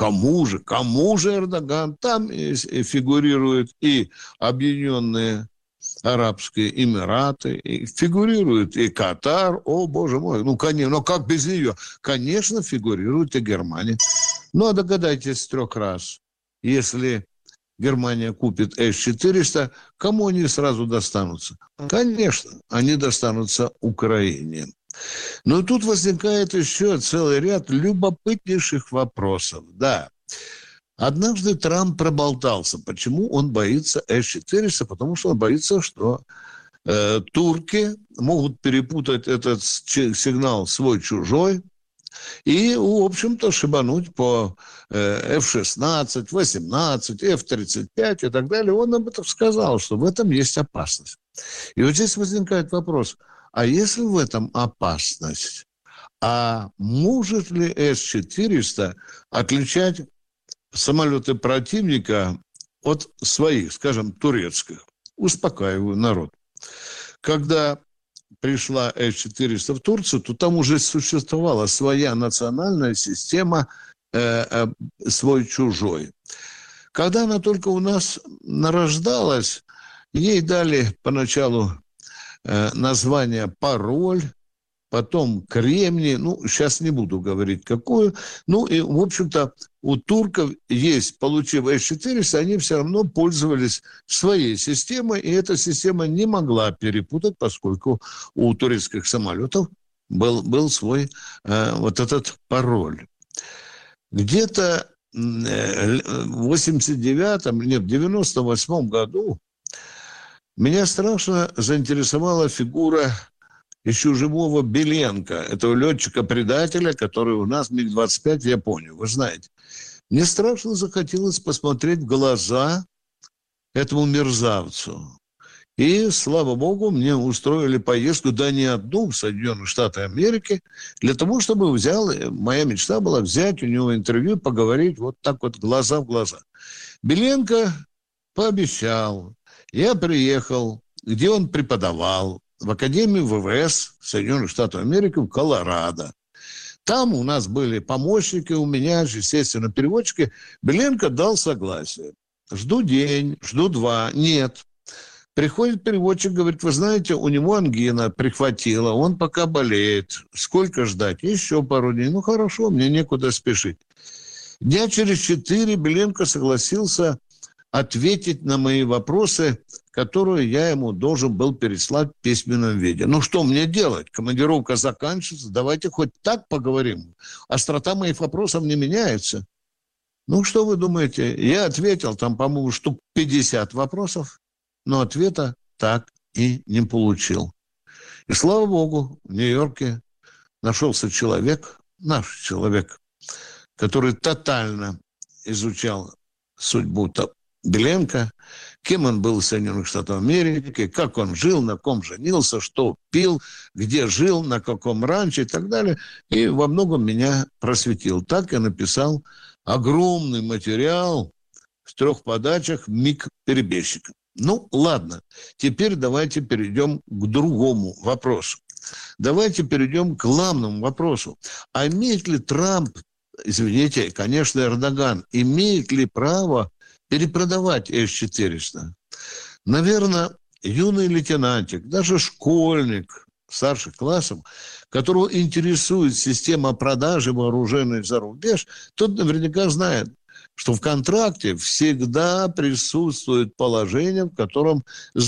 Кому же Эрдоган? Там фигурируют и Объединенные Арабские Эмираты, и фигурирует и Катар, о, боже мой, ну, конечно, но как без нее? Конечно, фигурирует и Германия. Ну, а догадайтесь 3 раз, если Германия купит С-400, кому они сразу достанутся? Конечно, они достанутся Украине. Но тут возникает еще целый ряд любопытнейших вопросов. Да, однажды Трамп проболтался. Почему он боится С-400? Потому что он боится, что турки могут перепутать этот сигнал свой-чужой и, в общем-то, шибануть по F-16, 18, F-35 и так далее. Он об этом сказал, что в этом есть опасность. И вот здесь возникает вопрос, а если в этом опасность, а может ли С-400 отличать самолеты противника от своих, скажем, турецких? Успокаиваю народ. Когда пришла С-400 в Турцию, то там уже существовала своя национальная система свой-чужой. Когда она только у нас нарождалась, ей дали поначалу название «Пароль», потом «Кремний», ну, сейчас не буду говорить, какую. Ну, и, в общем-то, у турков есть, получив С-400, они все равно пользовались своей системой, и эта система не могла перепутать, поскольку у турецких самолетов был свой вот этот пароль. Где-то в 89-м, нет, в 98-м году меня страшно заинтересовала фигура еще живого Беленко, этого летчика-предателя, который у нас МиГ-25 в Японию, вы знаете. Мне страшно захотелось посмотреть в глаза этому мерзавцу. И, слава богу, мне устроили поездку, да не одну, в Соединенные Штаты Америки, для того, чтобы моя мечта была взять у него интервью, поговорить вот так вот глаза в глаза. Беленко пообещал. Я приехал, где он преподавал, в Академии ВВС Соединенных Штатов Америки в Колорадо. Там у нас были помощники, у меня же, естественно, переводчики. Беленко дал согласие. Жду день, жду 2. Нет. Приходит переводчик, говорит, вы знаете, у него ангина прихватила, он пока болеет. Сколько ждать? Еще пару дней. Ну, хорошо, мне некуда спешить. Дня через 4 Беленко согласился ответить на мои вопросы, которые я ему должен был переслать в письменном виде. Ну, что мне делать? Командировка заканчивается, давайте хоть так поговорим. Острота моих вопросов не меняется. Ну, что вы думаете? Я ответил, там, по-моему, штук 50 вопросов, но ответа так и не получил. И, слава богу, в Нью-Йорке нашелся человек, наш человек, который тотально изучал судьбу Беленко, кем он был в Соединенных Штатах Америки, как он жил, на ком женился, что пил, где жил, на каком ранчо и так далее. И во многом меня просветил. Так я написал огромный материал в 3 подачах МиГ-перебежчика. Ну, ладно. Теперь давайте перейдем к другому вопросу. Давайте перейдем к главному вопросу. А имеет ли Трамп, извините, конечно, Эрдоган, имеет ли право перепродавать С-400? Наверное, юный лейтенантик, даже школьник старших классов, которого интересует система продажи вооружений за рубеж, тот наверняка знает, что в контракте всегда присутствует положение, в котором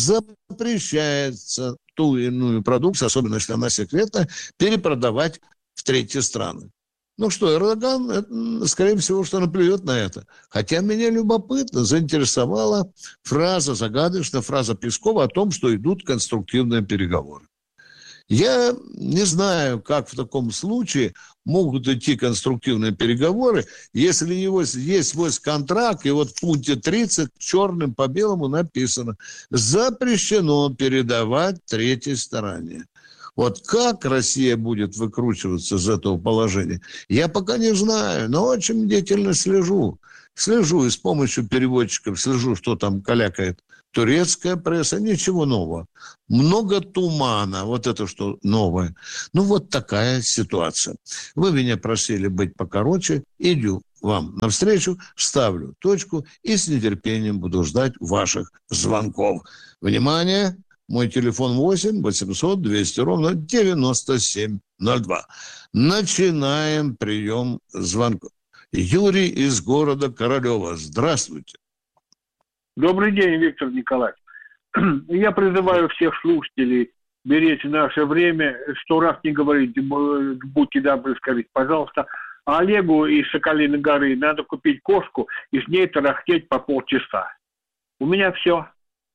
запрещается ту или иную продукцию, особенно если она секретная, перепродавать в третьи страны. Ну что, Эрдоган, скорее всего, что наплюет на это. Хотя меня любопытно заинтересовала фраза, загадочная фраза Пескова о том, что идут конструктивные переговоры. Я не знаю, как в таком случае могут идти конструктивные переговоры, если есть свой контракт, и вот в пункте 30 черным по белому написано: запрещено передавать третьей стороне. Вот как Россия будет выкручиваться из этого положения, я пока не знаю, но очень бдительно слежу. Слежу и с помощью переводчиков, слежу, что там калякает турецкая пресса, ничего нового. Много тумана, вот это что новое. Ну, вот такая ситуация. Вы меня просили быть покороче, иду вам навстречу, ставлю точку и с нетерпением буду ждать ваших звонков. Внимание! Мой телефон 8 800 200 ровно 9702. Начинаем прием звонков. Юрий из города Королева. Здравствуйте. Добрый день, Виктор Николаевич. Я призываю всех слушателей беречь наше время, 100 раз не говорить, будьте добры, скажите, пожалуйста, а Олегу из Соколиной горы надо купить кошку и с ней тарахтеть по полчаса. У меня все.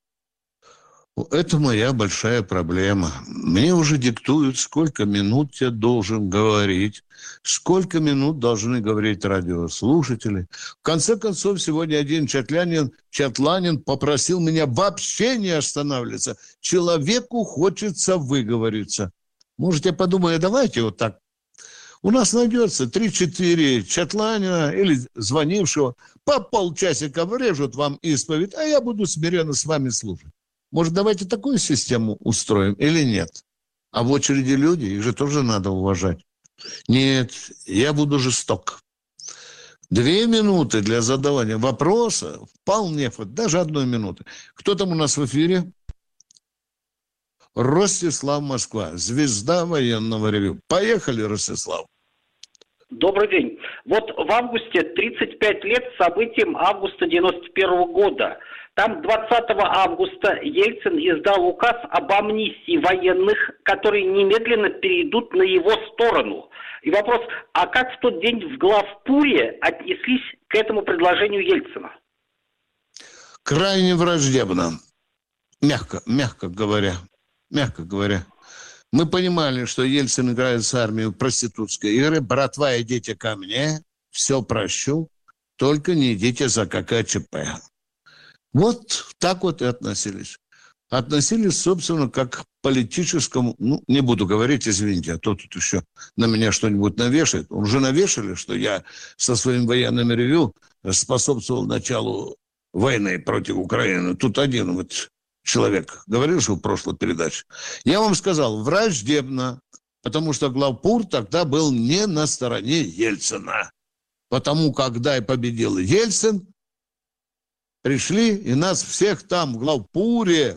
Это моя большая проблема. Мне уже диктуют, сколько минут я должен говорить, сколько минут должны говорить радиослушатели. В конце концов, сегодня один чатланин попросил меня вообще не останавливаться. Человеку хочется выговориться. Может, я подумаю, давайте вот так. У нас найдется 3-4 чатланина или звонившего, по полчасика врежут вам исповедь, а я буду смиренно с вами слушать. Может, давайте такую систему устроим или нет? А в очереди люди, их же тоже надо уважать. Нет, я буду жесток. 2 минуты для задавания вопроса вполне, даже 1 минуты. Кто там у нас в эфире? Ростислав, Москва, звезда военного ревю. Поехали, Ростислав. Добрый день. Вот в августе 35 лет событиям августа 91 года. Там 20 августа Ельцин издал указ об амнистии военных, которые немедленно перейдут на его сторону. И вопрос, а как в тот день в главпуре отнеслись к этому предложению Ельцина? Крайне враждебно, мягко говоря. Мы понимали, что Ельцин играет с армией в проститутской игры. Братва, идите ко мне, все прощу, только не идите за ККЧП. Вот так вот и относились. Относились, собственно, как к политическому... не буду говорить, извините, а то тут еще на меня что-нибудь навешает. Уже навешали, что я со своим военным ревью способствовал началу войны против Украины. Тут один вот человек говорил, что в прошлой передаче. Я вам сказал, враждебно, потому что главпур тогда был не на стороне Ельцина. Потому когда и победил Ельцин, пришли и нас всех там в главпуре,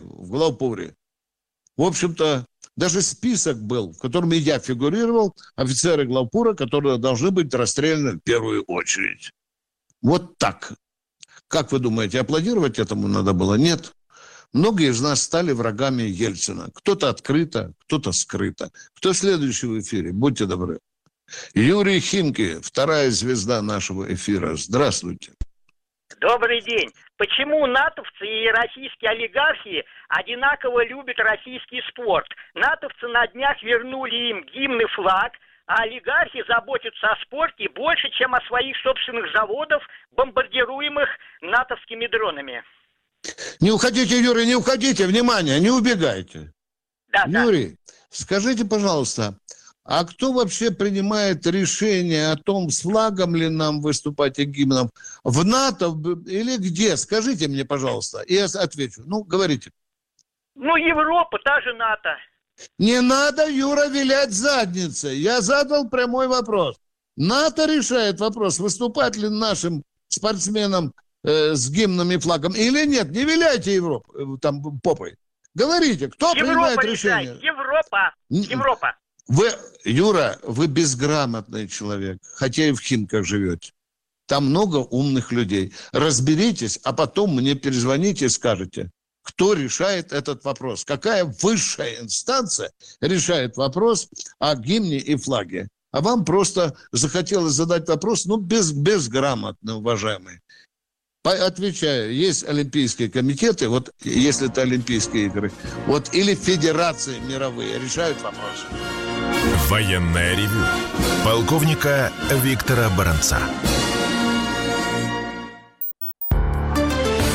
в общем-то, даже список был, в котором и я фигурировал, офицеры главпура, которые должны быть расстреляны в первую очередь. Вот так. Как вы думаете, аплодировать этому надо было? Нет. Многие из нас стали врагами Ельцина. Кто-то открыто, кто-то скрыто. Кто следующий в эфире? Будьте добры. Юрий Химки, вторая звезда нашего эфира. Здравствуйте. Добрый день. Почему натовцы и российские олигархи одинаково любят российский спорт? Натовцы на днях вернули им гимн и флаг, а олигархи заботятся о спорте больше, чем о своих собственных заводах, бомбардируемых натовскими дронами. Не уходите, Юрий, не уходите, внимание, не убегайте. Да, Юрий, скажите, пожалуйста, а кто вообще принимает решение о том, с флагом ли нам выступать и гимном? В НАТО или где? Скажите мне, пожалуйста, и я отвечу. Говорите. Европа, та же НАТО. Не надо, Юра, вилять задницей. Я задал прямой вопрос. НАТО решает вопрос, выступать ли нашим спортсменам с гимном и флагом или нет. Не виляйте Европу, там попой. Говорите, кто принимает решение? Европа. Юра, вы безграмотный человек, хотя и в Химках живете. Там много умных людей. Разберитесь, а потом мне перезвоните и скажете, кто решает этот вопрос. Какая высшая инстанция решает вопрос о гимне и флаге. А вам просто захотелось задать вопрос, безграмотно, уважаемый. Отвечаю, есть олимпийские комитеты, вот если это Олимпийские игры, вот или федерации мировые решают вопрос. Военное ревю полковника Виктора Баранца.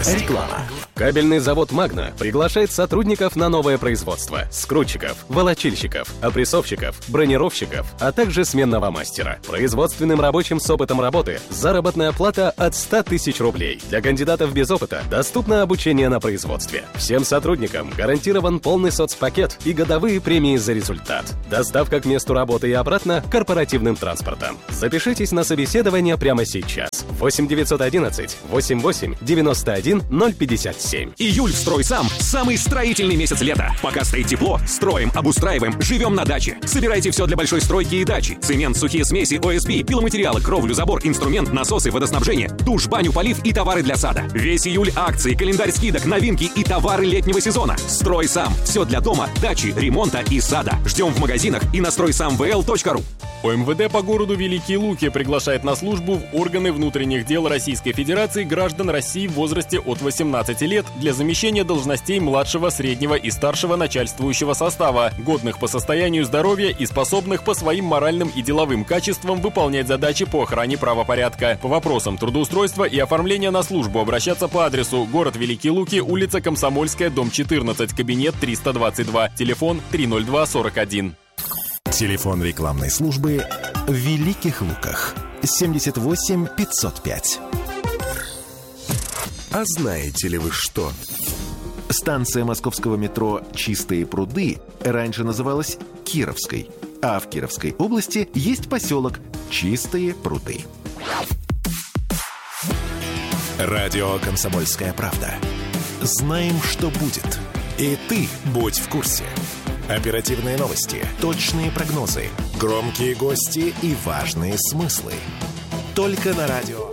новости. Реклама. Кабельный завод «Магна» приглашает сотрудников на новое производство. Скрутчиков, волочильщиков, опрессовщиков, бронировщиков, а также сменного мастера. Производственным рабочим с опытом работы заработная плата от 100 тысяч рублей. Для кандидатов без опыта доступно обучение на производстве. Всем сотрудникам гарантирован полный соцпакет и годовые премии за результат. Доставка к месту работы и обратно корпоративным транспортом. Запишитесь на собеседование прямо сейчас. 8 911 88 91 057. Июль в «Стройсам» – самый строительный месяц лета. Пока стоит тепло, строим, обустраиваем, живем на даче. Собирайте все для большой стройки и дачи. Цемент, сухие смеси, ОСБ, пиломатериалы, кровлю, забор, инструмент, насосы, водоснабжение, душ, баню, полив и товары для сада. Весь июль акции, календарь скидок, новинки и товары летнего сезона. «Стройсам» – все для дома, дачи, ремонта и сада. Ждем в магазинах и на стройсамвл.ру. ОМВД по городу Великие Луки приглашает на службу в органы внутренних дел Российской Федерации граждан России в возрасте от 18 лет для замещения должностей младшего, среднего и старшего начальствующего состава, годных по состоянию здоровья и способных по своим моральным и деловым качествам выполнять задачи по охране правопорядка. По вопросам трудоустройства и оформления на службу обращаться по адресу: город Великие Луки, улица Комсомольская, дом 14, кабинет 322, телефон 30241. Телефон рекламной службы в Великих Луках 78 505. А знаете ли вы что? Станция московского метро «Чистые пруды» раньше называлась Кировской, а в Кировской области есть поселок Чистые пруды. Радио «Комсомольская правда». Знаем, что будет. И ты будь в курсе. Оперативные новости, точные прогнозы, громкие гости и важные смыслы. Только на радио.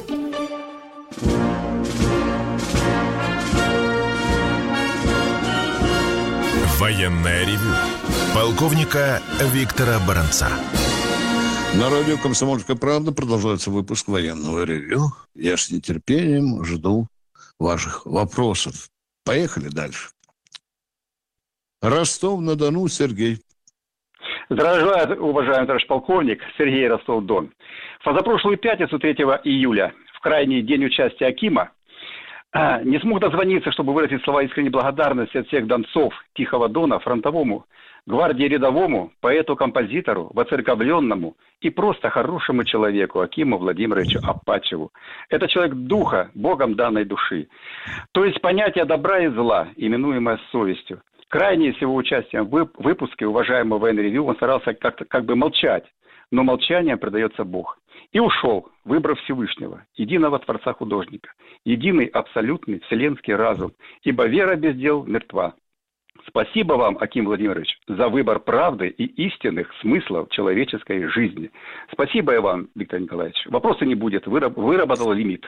Военное ревю полковника Виктора Баранца. На радио «Комсомольская правда» продолжается выпуск военного ревью. Я с нетерпением жду ваших вопросов. Поехали дальше. Ростов-на-Дону, Сергей. Здравствуйте, уважаемый товарищ полковник, Сергей, Ростов-Дон. В позапрошлую пятницу, 3 июля, в крайний день участия Акима, не смог дозвониться, чтобы выразить слова искренней благодарности от всех донцов Тихого Дона, фронтовому, гвардии рядовому, поэту-композитору, воцерковленному и просто хорошему человеку Акиму Владимировичу Апачеву. Это человек духа, Богом данной души. То есть понятие добра и зла, именуемое совестью. Крайне с его участием в выпуске уважаемого военного ревью он старался как бы молчать, но молчанием предается Бог. И ушел, выбрав Всевышнего, единого Творца художника, единый абсолютный вселенский разум, ибо вера без дел мертва. Спасибо вам, Аким Владимирович, за выбор правды и истинных смыслов человеческой жизни. Спасибо и вам, Виктор Николаевич. Вопроса не будет, выработал лимит.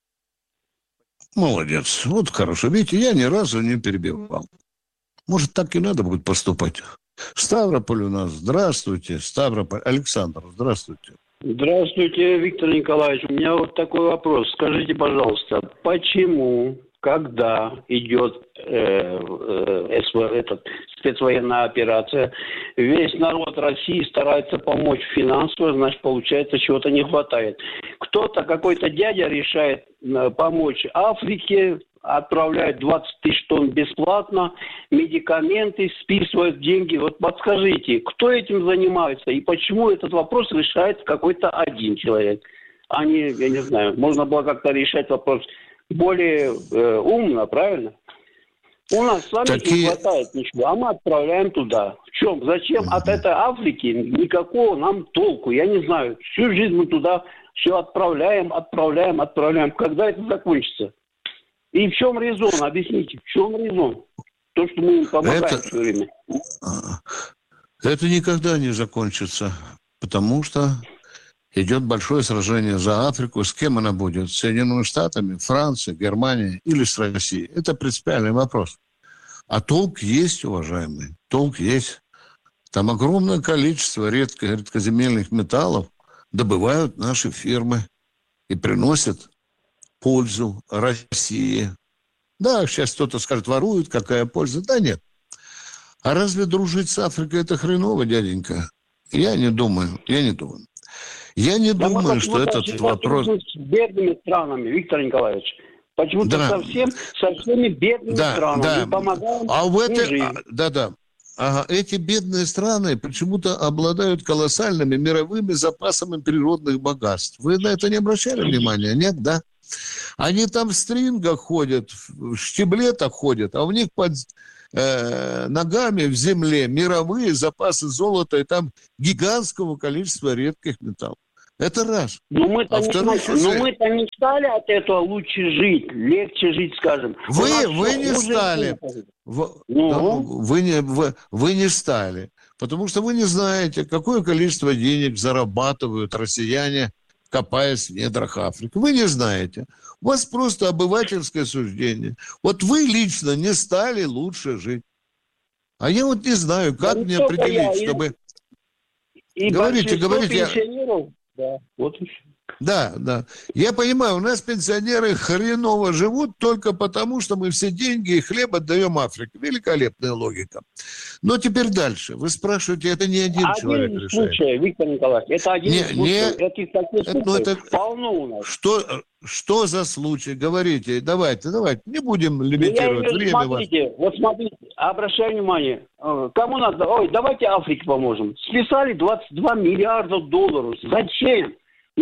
Молодец, вот хорошо. Видите, я ни разу не перебивал. Может, так и надо будет поступать. Ставрополь у нас. Здравствуйте, Ставрополь. Александр, здравствуйте. Здравствуйте, Виктор Николаевич. У меня вот такой вопрос. Скажите, пожалуйста, почему, когда идет спецвоенная операция, весь народ России старается помочь финансово, значит, получается, чего-то не хватает. Кто-то, какой-то дядя решает помочь Африке, отправляют 20 тысяч тонн бесплатно, медикаменты, списывают деньги. Вот подскажите, кто этим занимается и почему этот вопрос решает какой-то один человек? А не, я не знаю, можно было как-то решать вопрос более умно, правильно? У нас с вами не хватает ничего, а мы отправляем туда. В чем? Зачем от этой Африки никакого нам толку? Я не знаю. Всю жизнь мы туда все отправляем. Когда это закончится? И в чем резон? Объясните, в чем резон? То, что мы им помогаем все время. Это никогда не закончится, потому что идет большое сражение за Африку. С кем она будет? С Соединенными Штатами, Францией, Германией или с Россией? Это принципиальный вопрос. А толк есть, уважаемые, толк есть. Там огромное количество редкоземельных металлов добывают наши фирмы и приносят пользу России. Да, сейчас кто-то скажет, воруют, какая польза? Да нет. А разве дружить с Африкой это хреново, дяденька? Я не думаю. Я не думаю, что этот вопрос... С бедными странами, Виктор Николаевич. Почему-то Да. со всеми бедными странами. Мы помогаем им жить. Ага, эти бедные страны почему-то обладают колоссальными мировыми запасами природных богатств. Вы на это не обращали внимания? Нет, да? Они там в стрингах ходят, в штиблетах ходят, а у них под ногами в земле мировые запасы золота и там гигантского количества редких металлов. Это раз. Но мы-то не стали от этого лучше жить, легче жить, скажем. Вы не стали. Вы не стали. Потому что вы не знаете, какое количество денег зарабатывают россияне, копаясь в недрах Африки. Вы не знаете. У вас просто обывательское суждение. Вот вы лично не стали лучше жить. А я вот не знаю, как мне определить, чтобы... Говорите. Да, вот и все. Да. Я понимаю, у нас пенсионеры хреново живут только потому, что мы все деньги и хлеб отдаем Африке. Великолепная логика. Но теперь дальше. Вы спрашиваете, это не один человек решает. Случай, Виктор Николаевич, это один случай. Этих таких случаев полно у нас. Что за случай? Говорите. Давайте. Не будем лимитировать время. Смотрите, обращаю внимание. Кому надо? Давайте Африке поможем. Списали 22 миллиарда долларов. Зачем?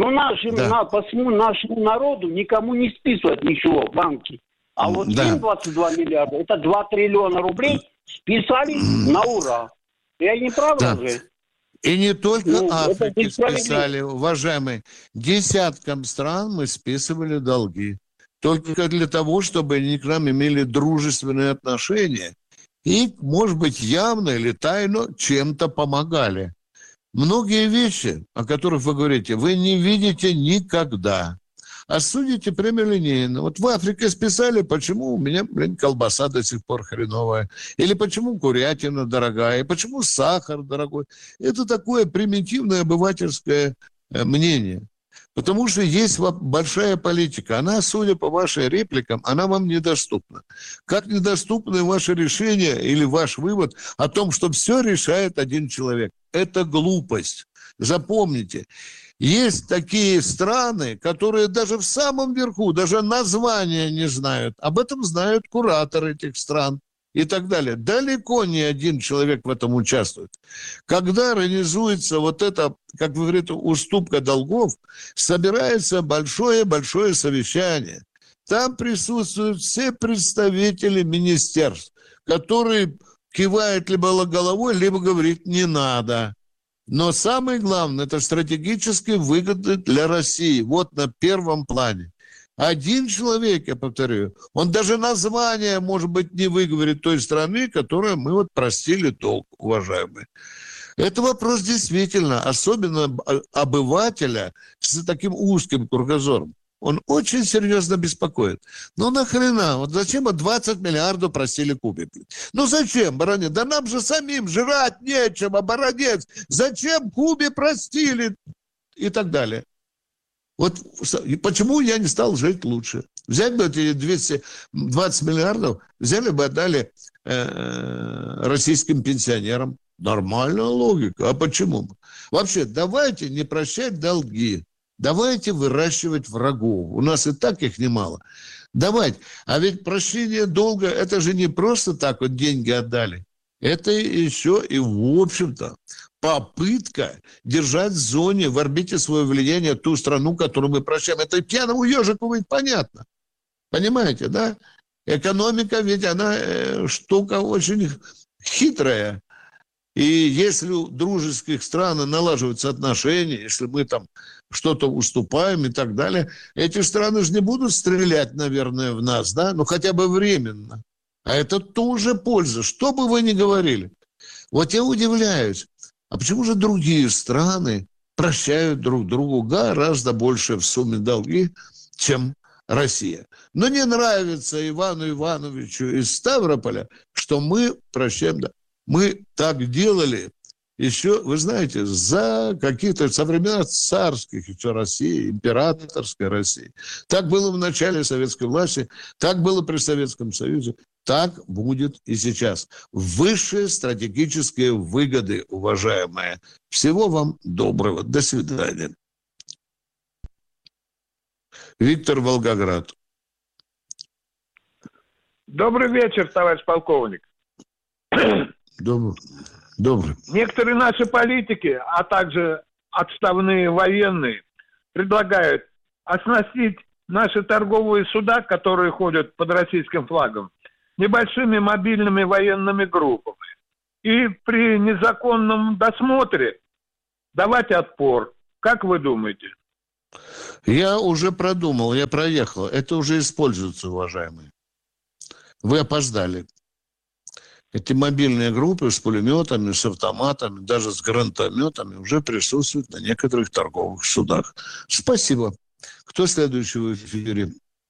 Почему нашему народу никому не списывают ничего в банки? А вот 22 миллиарда, это 2 триллиона рублей списали на ура. Я не прав же? И не только Африке списали, уважаемые. Десяткам стран мы списывали долги. Только для того, чтобы они к нам имели дружественные отношения. И, может быть, явно или тайно чем-то помогали. Многие вещи, о которых вы говорите, вы не видите никогда. А судите прямолинейно. Вот в Африке списали, почему у меня, колбаса до сих пор хреновая. Или почему курятина дорогая. И почему сахар дорогой. Это такое примитивное обывательское мнение. Потому что есть большая политика. Она, судя по вашим репликам, она вам недоступна. Как недоступны ваши решения или ваш вывод о том, что все решает один человек. Это глупость. Запомните. Есть такие страны, которые даже в самом верху, даже названия не знают. Об этом знают кураторы этих стран и так далее. Далеко не один человек в этом участвует. Когда организуется вот это, как вы говорите, уступка долгов, собирается большое-большое совещание. Там присутствуют все представители министерств, которые кивают либо головой, либо говорит «не надо». Но самое главное, это стратегические выгоды для России. Вот на первом плане. Один человек, я повторю, он даже название, может быть, не выговорит той страны, которую мы вот простили долг, уважаемые. Это вопрос действительно, особенно обывателя с таким узким кругозором. Он очень серьезно беспокоит. Ну нахрена? Вот зачем 20 миллиардов просили Кубе? Ну зачем, баронец? Да нам же самим жрать нечем, а баронец. Зачем Кубе простили? И так далее. Вот почему я не стал жить лучше? Взять бы эти 220 миллиардов, взяли бы, отдали российским пенсионерам. Нормальная логика. А почему? Вообще, давайте не прощать долги. Давайте выращивать врагов. У нас и так их немало. Давайте. А ведь прощение долга, это же не просто так вот деньги отдали. Это еще и, в общем-то, попытка держать в зоне, в орбите свое влияние ту страну, которую мы прощаем. Это пьяному ежику ведь понятно. Понимаете, да? Экономика ведь она штука очень хитрая. И если у дружеских стран налаживаются отношения, если мы там что-то уступаем и так далее, эти страны же не будут стрелять, наверное, в нас, да? Ну, хотя бы временно. А это тоже польза, что бы вы ни говорили. Вот я удивляюсь, а почему же другие страны прощают друг другу гораздо больше в сумме долги, чем Россия? Но не нравится Ивану Ивановичу из Ставрополя, что мы прощаем... Мы так делали еще, вы знаете, за какие-то со времен царских еще России, императорской России. Так было в начале советской власти, так было при Советском Союзе, так будет и сейчас. Высшие стратегические выгоды, уважаемые. Всего вам доброго. До свидания. Виктор, Волгоград. Добрый вечер, товарищ полковник. Добрый. Некоторые наши политики, а также отставные военные, предлагают оснастить наши торговые суда, которые ходят под российским флагом, небольшими мобильными военными группами. И при незаконном досмотре давать отпор. Как вы думаете? Я уже продумал, я проехал. Это уже используется, уважаемые. Вы опоздали. Эти мобильные группы с пулеметами, с автоматами, даже с гранатометами уже присутствуют на некоторых торговых судах. Спасибо. Кто следующий в эфире?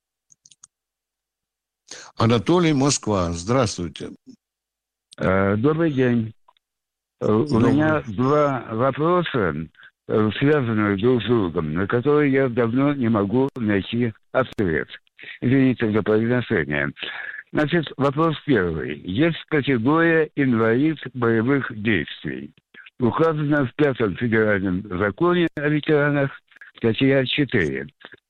Анатолий, Москва. Здравствуйте. Добрый день. У меня два вопроса, связанных друг с другом, на которые я давно не могу найти ответ. Извините за произношение. Значит, вопрос первый. Есть категория инвалид боевых действий. Указано в 5-м федеральном законе о ветеранах, статья 4.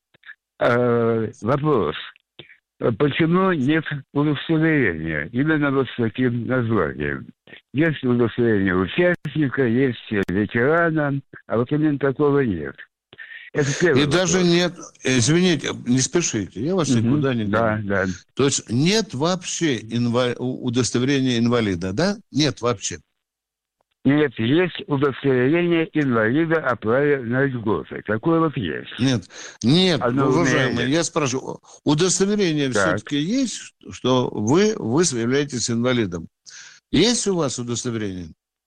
Вопрос. Почему нет удостоверения именно вот с таким названием? Есть удостоверение участника, есть ветерана, а вот именно такого нет. Это первый вопрос. Даже нет, извините, не спешите, я вас никуда не говорю. Да. То есть нет вообще удостоверения инвалида, да? Нет вообще. Нет, есть удостоверение инвалида о праве на льготы. Такое вот есть. Нет, уважаемый, я спрашиваю, удостоверение все-таки есть, что вы являетесь инвалидом? Есть у вас удостоверение?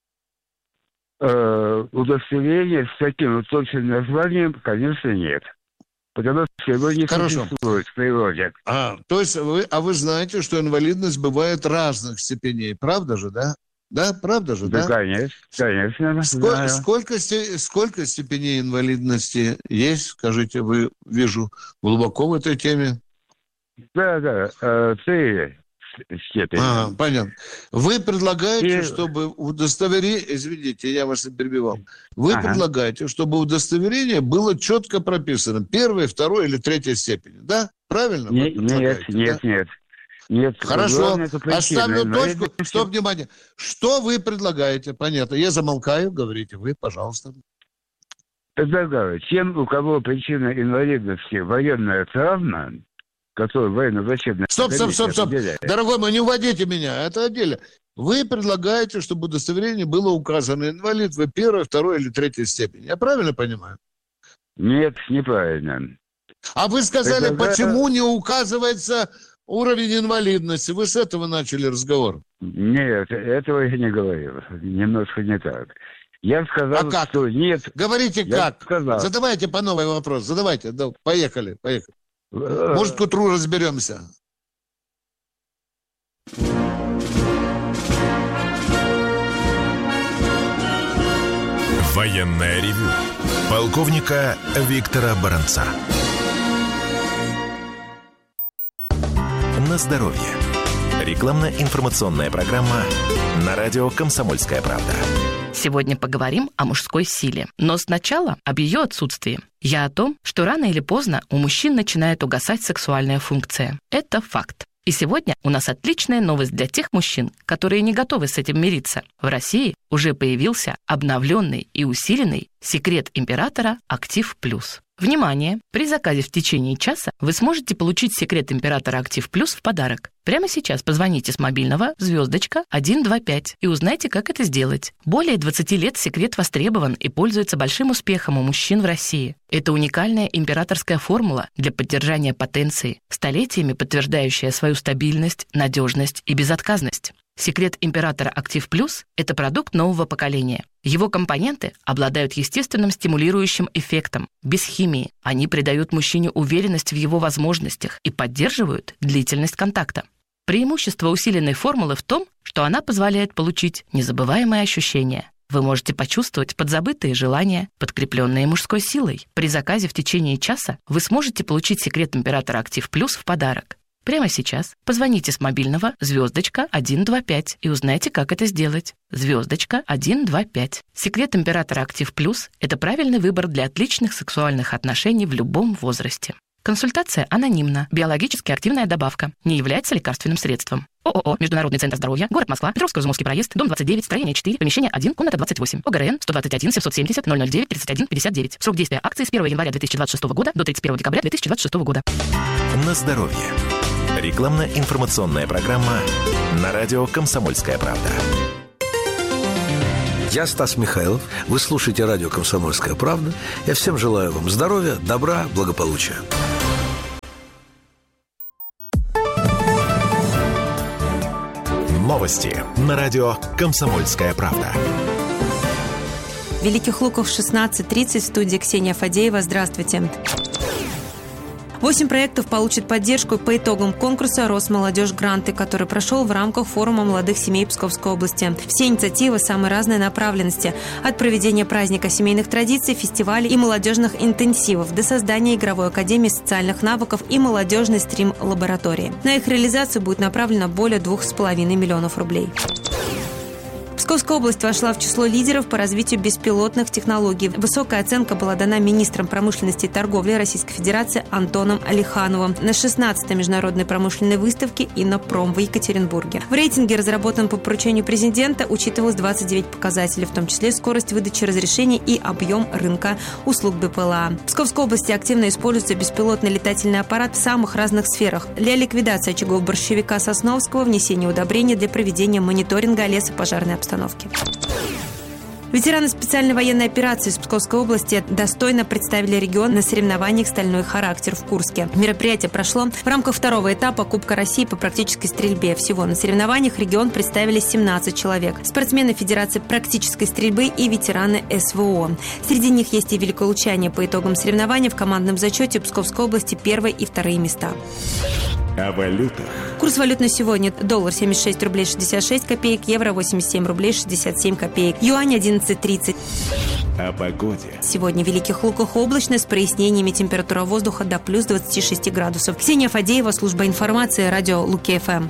Удостоверение с таким вот точным названием, конечно, нет. Потому что его не существует в природе. То есть вы знаете, что инвалидность бывает разных степеней, правда же, да? Да, правда же, да? Да, конечно. Сколько степеней инвалидности есть, скажите, вы, вижу, глубоко в этой теме? Да, 3 степени. Понятно. Вы предлагаете, чтобы удостоверение... Извините, я вас не перебивал. Вы предлагаете, чтобы удостоверение было четко прописано. 1-й, 2-й или 3-й степени, да? Правильно? Нет. Хорошо, оставлю точку. Стоп, внимание. Что вы предлагаете? Понятно. Я замолкаю, говорите вы, пожалуйста. Предлагаю, тем, у кого причина инвалидности военная травма, которую военно-врачебная... Стоп. Дорогой мой, не уводите меня. Это отдельно. Вы предлагаете, чтобы удостоверение было указано инвалид в 1-й, 2-й или 3-й степени. Я правильно понимаю? Нет, неправильно. А вы сказали, почему не указывается... уровень инвалидности. Вы с этого начали разговор. Нет, этого я не говорил. Немножко не так. Я сказал, что нет. Говорите, как? Задавайте по новый вопрос. Задавайте. Поехали. Может, к утру разберемся. Военное ревю полковника Виктора Баранца. На здоровье. Рекламно-информационная программа на радио «Комсомольская правда». Сегодня поговорим о мужской силе. Но сначала об ее отсутствии. Я о том, что рано или поздно у мужчин начинает угасать сексуальная функция. Это факт. И сегодня у нас отличная новость для тех мужчин, которые не готовы с этим мириться. В России уже появился обновленный и усиленный секрет императора «Актив Плюс». Внимание! При заказе в течение часа вы сможете получить секрет императора «Актив Плюс» в подарок. Прямо сейчас позвоните с мобильного *125 и узнайте, как это сделать. Более 20 лет секрет востребован и пользуется большим успехом у мужчин в России. Это уникальная императорская формула для поддержания потенции, столетиями подтверждающая свою стабильность, надежность и безотказность. Секрет императора «Актив Плюс» – это продукт нового поколения. Его компоненты обладают естественным стимулирующим эффектом, без химии. Они придают мужчине уверенность в его возможностях и поддерживают длительность контакта. Преимущество усиленной формулы в том, что она позволяет получить незабываемые ощущения. Вы можете почувствовать подзабытые желания, подкрепленные мужской силой. При заказе в течение часа вы сможете получить секрет императора «Актив Плюс» в подарок. Прямо сейчас позвоните с мобильного *125 и узнайте, как это сделать. *125. Секрет императора «Актив Плюс» – это правильный выбор для отличных сексуальных отношений в любом возрасте. Консультация анонимна. Биологически активная добавка. Не является лекарственным средством. ООО «Международный центр здоровья», город Москва, Петровско-Изумовский проезд, дом 29, строение 4, помещение 1, комната 28. ОГРН 121 770 009 31 59. Срок действия акции с 1 января 2026 года до 31 декабря 2026 года. На здоровье. Рекламно-информационная программа на радио «Комсомольская правда». Я Стас Михайлов. Вы слушаете радио «Комсомольская правда». Я всем желаю вам здоровья, добра, благополучия. Новости на радио «Комсомольская правда». Великих Луков, 16:30, в студии Ксения Фадеева. Здравствуйте. 8 проектов получат поддержку по итогам конкурса «Росмолодежь Гранты», который прошел в рамках форума молодых семей Псковской области. Все инициативы самой разной направленности. От проведения праздника семейных традиций, фестивалей и молодежных интенсивов до создания игровой академии социальных навыков и молодежной стрим-лаборатории. На их реализацию будет направлено более 2,5 миллионов рублей. Псковская область вошла в число лидеров по развитию беспилотных технологий. Высокая оценка была дана министром промышленности и торговли Российской Федерации Антоном Алихановым на 16-й международной промышленной выставке «Иннопром» в Екатеринбурге. В рейтинге, разработанном по поручению президента, учитывалось 29 показателей, в том числе скорость выдачи разрешений и объем рынка услуг БПЛА. В Псковской области активно используется беспилотный летательный аппарат в самых разных сферах. Для ликвидации очагов борщевика Сосновского, внесения удобрений для проведения мониторинга лесопожарной обстановки. Ветераны специальной военной операции из Псковской области достойно представили регион на соревнованиях «Стальной характер» в Курске. Мероприятие прошло в рамках второго этапа Кубка России по практической стрельбе. Всего на соревнованиях регион представили 17 человек. Спортсмены Федерации практической стрельбы и ветераны СВО. Среди них есть и великолучане. По итогам соревнований в командном зачете Псковской области 1 и 2 места. О валютах. Курс валют на сегодня: доллар 76 рублей 66 копеек, евро 87 рублей 67 копеек, юань 11.30. О погоде. Сегодня в Великих Луках облачно, с прояснениями, температура воздуха до плюс 26 градусов. Ксения Фадеева, служба информации, радио Луки-ФМ.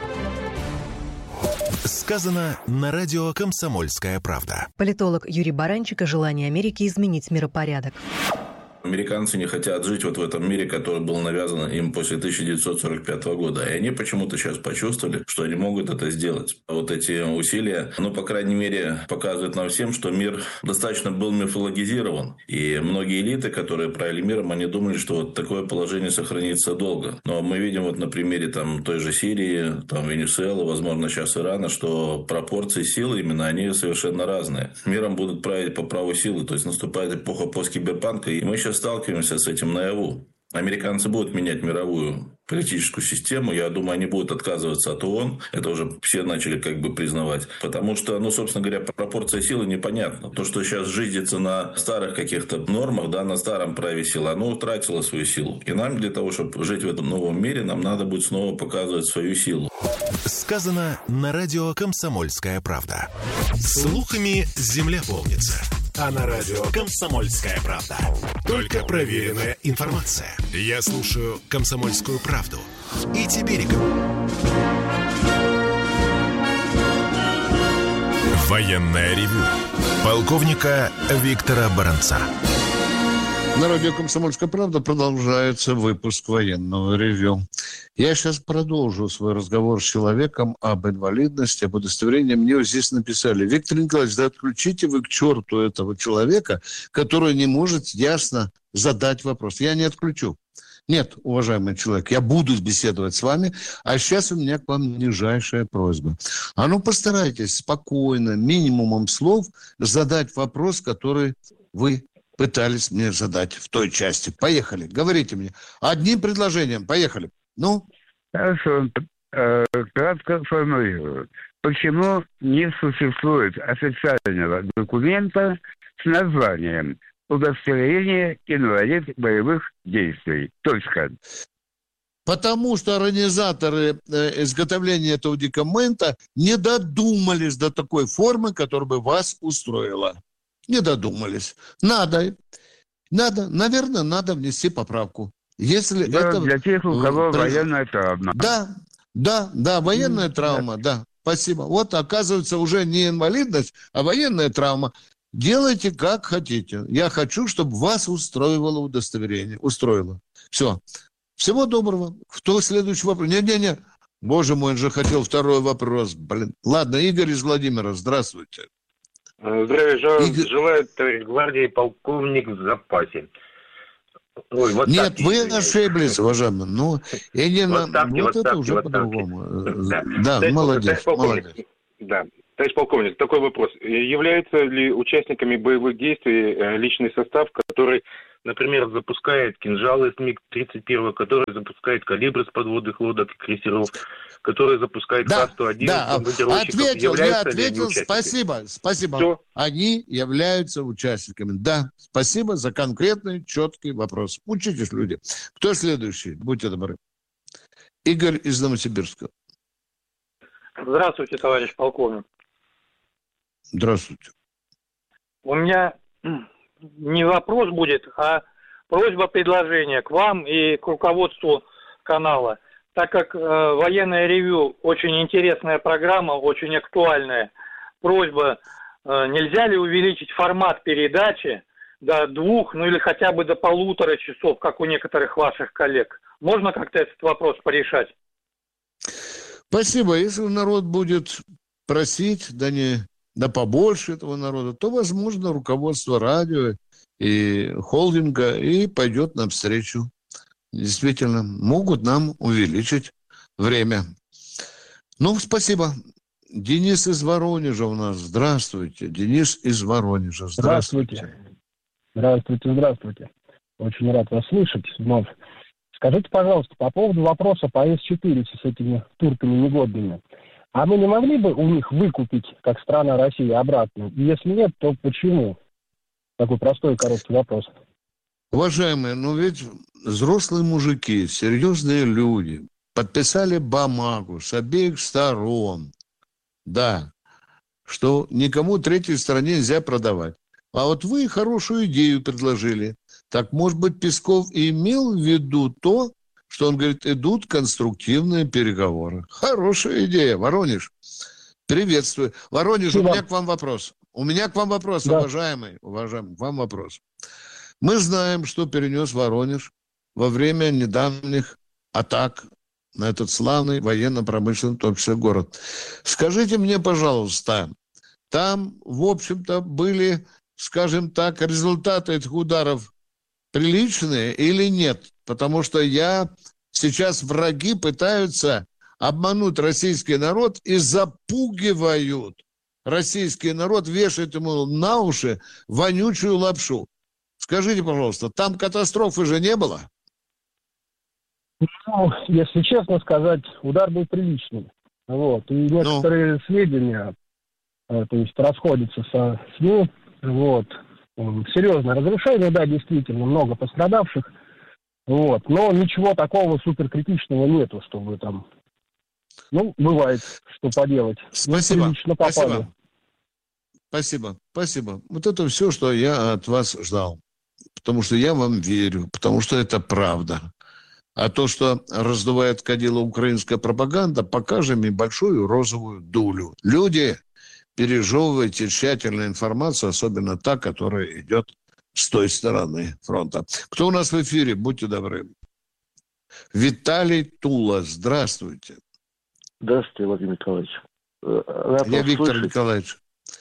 Сказано на радио «Комсомольская правда». Политолог Юрий Баранчик о желании Америки изменить миропорядок. Американцы не хотят жить вот в этом мире, который был навязан им после 1945 года. И они почему-то сейчас почувствовали, что они могут это сделать. Вот эти усилия, по крайней мере, показывают нам всем, что мир достаточно был мифологизирован. И многие элиты, которые правили миром, они думали, что вот такое положение сохранится долго. Но мы видим вот на примере той же Сирии, Венесуэлы, возможно, сейчас Ирана, что пропорции силы именно, они совершенно разные. Миром будут править по праву силы. То есть наступает эпоха посткиберпанка, и мы сейчас сталкиваемся с этим наяву. Американцы будут менять мировую политическую систему. Я думаю, они будут отказываться от ООН. Это уже все начали признавать. Потому что, собственно говоря, пропорция силы непонятна. То, что сейчас жизнится на старых каких-то нормах, на старом праве силы, оно утратило свою силу. И нам для того, чтобы жить в этом новом мире, нам надо будет снова показывать свою силу. Сказано на радио «Комсомольская правда». Слухами земля полнится. А на радио «Комсомольская правда» только проверенная информация. Я слушаю «Комсомольскую правду» и тебе рекомендую. Военное ревю полковника Виктора Баранца. На радио «Комсомольская правда» продолжается выпуск военного ревью. Я сейчас продолжу свой разговор с человеком об инвалидности, об удостоверении. Мне здесь написали: Виктор Николаевич, да отключите вы к черту этого человека, который не может ясно задать вопрос. Я не отключу. Нет, уважаемый человек, я буду беседовать с вами, а сейчас у меня к вам нижайшая просьба. Постарайтесь спокойно, минимумом слов задать вопрос, который вы пытались мне задать в той части. Поехали, говорите мне. Одним предложением, поехали. Хорошо. Кратко формулирую. Почему не существует официального документа с названием «Удостоверение инвалид боевых действий»? Точка. Потому что организаторы изготовления этого документа не додумались до такой формы, которая бы вас устроила. Не додумались. Надо, наверное, надо внести поправку. Если это для тех, у кого военная травма. Да, военная травма, да. Спасибо. Вот, оказывается, уже не инвалидность, а военная травма. Делайте как хотите. Я хочу, чтобы вас устроило удостоверение. Устроило. Все. Всего доброго. Кто следующий вопрос? Не-не-не. Боже мой, он же хотел второй вопрос. Блин. Ладно, Игорь из Владимира. Здравствуйте. Здравия желаю, товарищ гвардии, полковник в запасе. Ой, вот нет, вы ошиблись, уважаемый. Ну, и не вот это уже по-другому. Да, молодец, молодец. Да. Товарищ полковник, такой вопрос. Являются ли участниками боевых действий личный состав, который, например, запускает кинжалы с МиГ-31, который запускает калибры с подводных лодок и крейсеров, который запускает Х-101? Да, ответил, спасибо. Все. Они являются участниками. Да, спасибо за конкретный, четкий вопрос. Учитесь, люди. Кто следующий? Будьте добры. Игорь из Новосибирска. Здравствуйте, товарищ полковник. Здравствуйте. У меня не вопрос будет, а просьба, предложение к вам и к руководству канала. Так как военное ревью очень интересная программа, очень актуальная, просьба, нельзя ли увеличить формат передачи до 2, ну или хотя бы до 1,5 часов, как у некоторых ваших коллег? Можно как-то этот вопрос порешать? Спасибо. Если народ будет просить, да побольше этого народа, то, возможно, руководство радио и холдинга и пойдет навстречу. Действительно, могут нам увеличить время. Ну, спасибо. Денис из Воронежа у нас. Здравствуйте. Денис из Воронежа. Здравствуйте. Здравствуйте. Очень рад вас слышать вновь. Скажите, пожалуйста, по поводу вопроса по С-4 с этими турками негодными. А мы не могли бы у них выкупить, как страна Россия, обратно? И если нет, то почему? Такой простой и короткий вопрос. Уважаемые, ведь взрослые мужики, серьезные люди, подписали бумагу с обеих сторон, да, что никому третьей стране нельзя продавать. А вот вы хорошую идею предложили. Так, может быть, Песков и имел в виду то, что он говорит, идут конструктивные переговоры. Хорошая идея, Воронеж. Приветствую. Воронеж, у меня к вам вопрос. Да. Уважаемый, к вам вопрос. Мы знаем, что перенес Воронеж во время недавних атак на этот славный военно-промышленный, в том числе, город. Скажите мне, пожалуйста, там, в общем-то, были, скажем так, результаты этих ударов приличные или нет? Потому что сейчас враги пытаются обмануть российский народ и запугивают российский народ, вешают ему на уши вонючую лапшу. Скажите, пожалуйста, там катастрофы же не было? Ну, если честно сказать, удар был приличный. Вот. И некоторые сведения, то есть расходятся со СМИ. Вот. Серьезное разрушение, да, действительно, много пострадавших. Вот. Но ничего такого суперкритичного нету, чтобы там... Ну, бывает, что поделать. Спасибо. Спасибо. Вот это все, что я от вас ждал. Потому что я вам верю, потому что это правда. А то, что раздувает кадила украинская пропаганда, покажем им большую розовую дулю. Люди, пережевывайте тщательно информацию, особенно та, которая идет с той стороны фронта. Кто у нас в эфире? Будьте добры. Виталий Тула. Здравствуйте. Здравствуйте, Владимир Николаевич. Я Виктор Николаевич.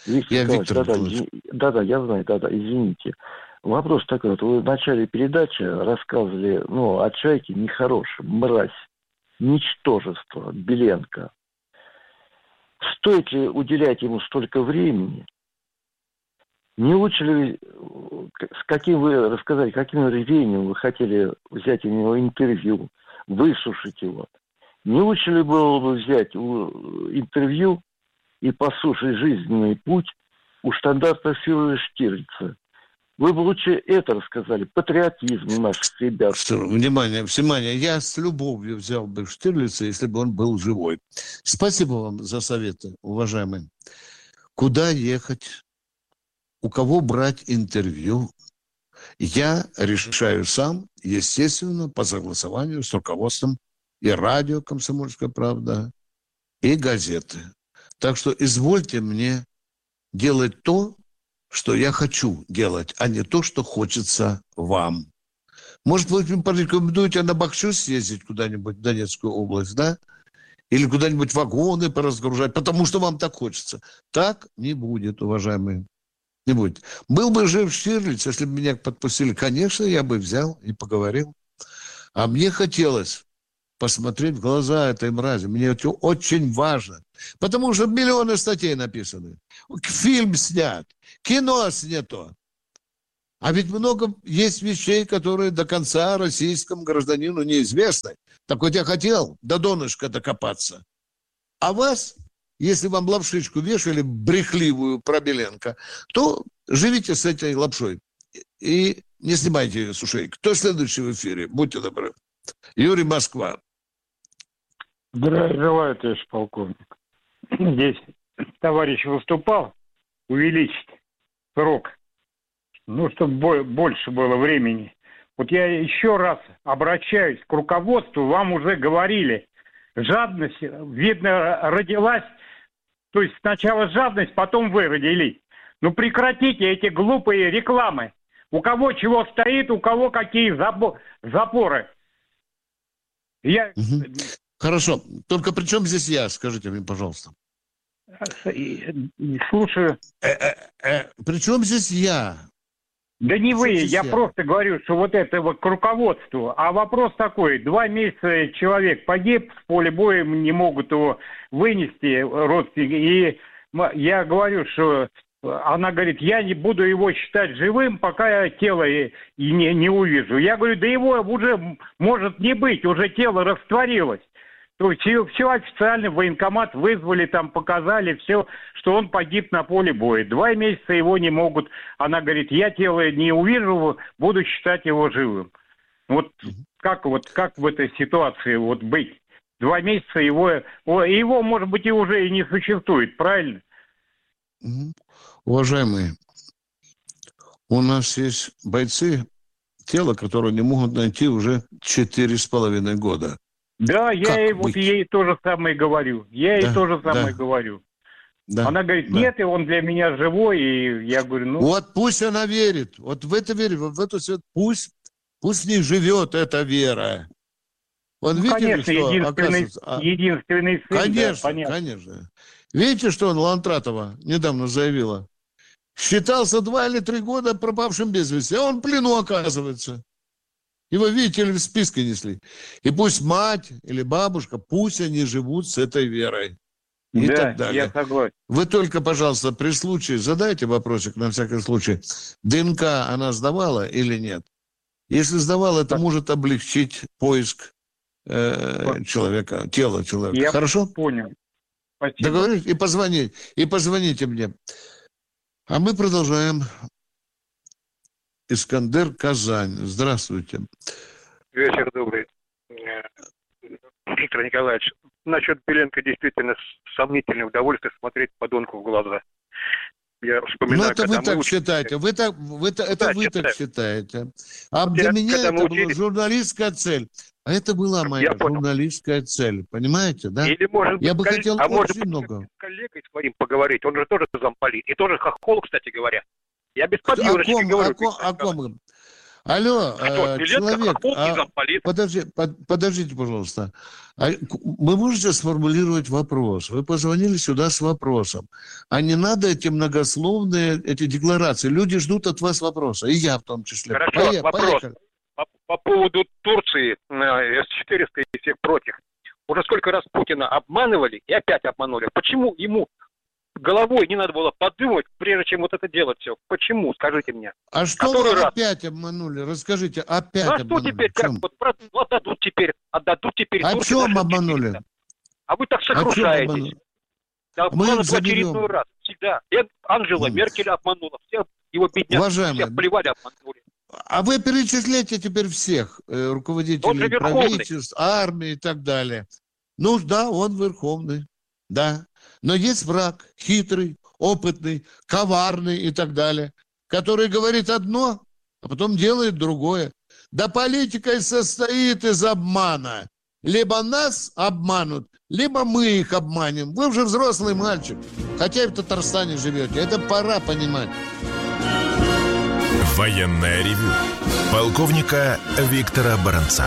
Да, я знаю, извините. Вопрос такой, вот вы в начале передачи рассказывали, о человеке нехорошем, мразь, ничтожество, Беленко. Стоит ли уделять ему столько времени? Не лучше ли, каким рвением вы хотели взять у него интервью, выслушать его? Не лучше ли было бы взять интервью и послушать жизненный путь у штандартенфюрера Штирлица? Вы бы лучше это рассказали, патриотизм наших ребят. Внимание, я с любовью взял бы Штирлица, если бы он был живой. Спасибо вам за советы, уважаемые. Куда ехать? У кого брать интервью? Я решаю сам, естественно, по согласованию с руководством и радио «Комсомольская правда», и газеты. Так что извольте мне делать то, что я хочу делать, а не то, что хочется вам. Может, вы порекомендуете на Бахчу съездить куда-нибудь в Донецкую область, да? Или куда-нибудь вагоны поразгружать, потому что вам так хочется. Так не будет, уважаемые. Не будет. Был бы жив Штирлиц, если бы меня подпустили, конечно, я бы взял и поговорил. А мне хотелось посмотреть в глаза этой мрази. Мне это очень важно. Потому что миллионы статей написаны. Фильм снят, кино снято. А ведь много есть вещей, которые до конца российскому гражданину неизвестны. Так вот я хотел до донышка докопаться. А вас, если вам лапшичку вешали, брехливую про Беленко, то живите с этой лапшой. И не снимайте ее с ушей. Кто следующий в эфире? Будьте добры. Юрий, Москва. Здравия желаю, товарищ полковник. Здесь товарищ выступал увеличить срок, чтобы больше было времени. Вот я еще раз обращаюсь к руководству, вам уже говорили, жадность, видно, родилась, то есть сначала жадность, потом вы родились. Ну прекратите эти глупые рекламы. У кого чего стоит, у кого какие запоры. Хорошо. Только при чем здесь я? Скажите мне, пожалуйста. Слушаю. При чем здесь я? Да не вы, я просто говорю, что вот это вот к руководству. А вопрос такой, 2 месяца человек погиб, с поля боя не могут его вынести, родственники. И я говорю, что она говорит, я не буду его считать живым, пока я тело не увижу. Я говорю, да его уже может не быть, уже тело растворилось. То есть все официально в военкомат вызвали, там показали все, что он погиб на поле боя. 2 месяца его не могут. Она говорит, я тело не увижу, буду считать его живым. Вот как в этой ситуации вот быть? 2 месяца его, может быть, и уже и не существует, правильно? Уважаемые, у нас есть бойцы, тело, которое не могут найти уже 4,5 года. Да, я ей то же самое говорю. Говорю. Да, она говорит, нет, и он для меня живой, и я говорю, Вот пусть она верит, вот в это верит, вот в эту свет, пусть в ней живет эта вера. Он видите, конечно, что, единственный сын. Конечно, да, конечно. Видите, что он Лантратова недавно заявила? Считался 2 или 3 года пропавшим без вести, а он в плену оказывается. Его, видите ли, в списке несли. И пусть мать или бабушка, пусть они живут с этой верой. И так далее. Я согласен. Вы только, пожалуйста, при случае задайте вопросик на всякий случай. ДНК она сдавала или нет? Если сдавала, это может облегчить поиск человека, тела человека. Я Хорошо? Понял. Спасибо. Договорились? И позвоните мне. А мы продолжаем. Искандер, Казань. Здравствуйте. Вечер добрый. Виктор Николаевич, насчет Беленко действительно сомнительное удовольствие смотреть подонку в глаза. Я вспоминаю, это вы так считаете. Вы так считаете. А вот для меня это была журналистская цель. А это была моя журналистская цель. Понимаете, да? Или, может быть, я бы хотел очень много. С коллегой своим поговорить. Он же тоже замполит. И тоже хохол, кстати говоря. Я без подъемочки говорю. О ком? Алло, человек, подождите, пожалуйста. Вы можете сформулировать вопрос? Вы позвонили сюда с вопросом. А не надо эти многословные, эти декларации. Люди ждут от вас вопроса. И я в том числе. Хорошо, вопрос. По поводу Турции, С-400 и всех прочих. Уже сколько раз Путина обманывали и опять обманули. Почему ему головой не надо было подумать, прежде чем вот это делать все? Почему, скажите мне? А что вы опять обманули? Расскажите, опять обманули. А что теперь? Как? Вот отдадут теперь. О чем обманули? А вы так сокрушаетесь. Обманут в очередной раз. Всегда. Анжела Меркель обманула. Все его бедняки, всех плевали, обманули. А вы перечисляете теперь всех руководителей правительств, армии и так далее. Ну да, он верховный, да. Но есть враг, хитрый, опытный, коварный и так далее, который говорит одно, а потом делает другое. Да политика и состоит из обмана. Либо нас обманут, либо мы их обманем. Вы уже взрослый мальчик, хотя и в Татарстане живете. Это пора понимать. Военное ревю Полковника Виктора Баранца.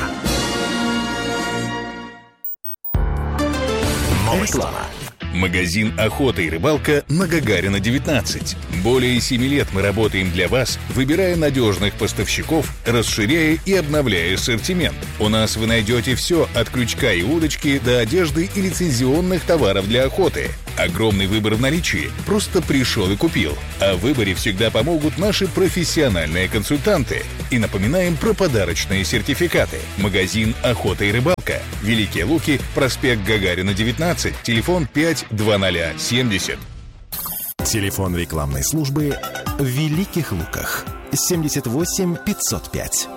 Реклама. Магазин «Охота и рыбалка» на Гагарина, 19. Более 7 лет мы работаем для вас, выбирая надежных поставщиков, расширяя и обновляя ассортимент. У нас вы найдете все от крючка и удочки до одежды и лицензионных товаров для охоты. Огромный выбор в наличии. Просто пришел и купил. А в выборе всегда помогут наши профессиональные консультанты. И напоминаем про подарочные сертификаты. Магазин «Охота и рыбалка». Великие Луки, проспект Гагарина, 19. Телефон 52070. Телефон рекламной службы в Великих Луках. 78 505.